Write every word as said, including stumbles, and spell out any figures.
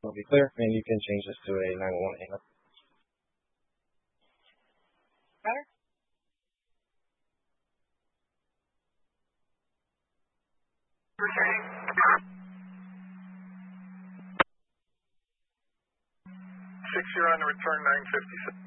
will be clear, and you can change this to a nine one one hang-up. Better? Six, you're on the return nine fifty-seven.